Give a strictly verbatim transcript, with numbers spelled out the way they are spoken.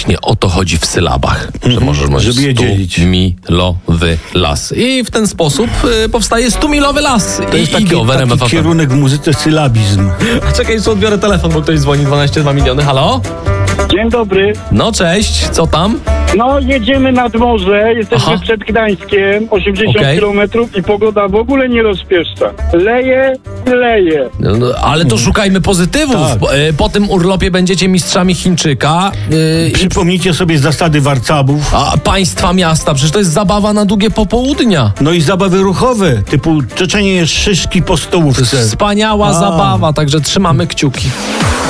właśnie o to chodzi w sylabach. Że Mhm, możesz mówić żeby je dzielić. stumilowy las. I w ten sposób y, powstaje stumilowy las. To jest I, taki, i go w R M F taki F M. kierunek w muzyce sylabizm. A czekaj, jeszcze odbiorę telefon, bo ktoś dzwoni, dwanaście dwa miliony. Halo? Dzień dobry. No cześć, co tam? No, jedziemy nad morze, jesteśmy Aha. przed Gdańskiem, osiemdziesiąt Okej. kilometrów i pogoda w ogóle nie rozpieszcza. Leje, leje. No, no, ale to szukajmy pozytywów. Tak. Po, y, po tym urlopie będziecie mistrzami Chińczyka. Y, i, Przypomnijcie sobie zasady warcabów. a państwa miasta, przecież to jest zabawa na długie popołudnia. No i zabawy ruchowe, typu czeczenie szyszki po To jest stołówce. wspaniała A. zabawa, także trzymamy kciuki.